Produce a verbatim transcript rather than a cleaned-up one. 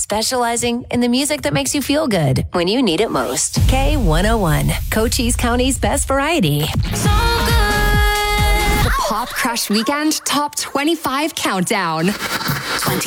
specializing in the music that makes you feel good when you need it most. K one oh one, Cochise County's best variety. So good. The Pop Crush Weekend Top twenty-five Countdown. twenty